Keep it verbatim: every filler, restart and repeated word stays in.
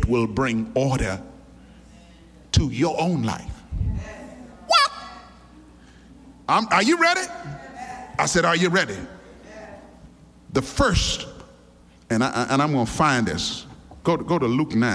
it will bring order to your own life. What? I'm, are you ready? I said, are you ready? The first, and, I, and I'm going to find this. Go to, go to Luke nine.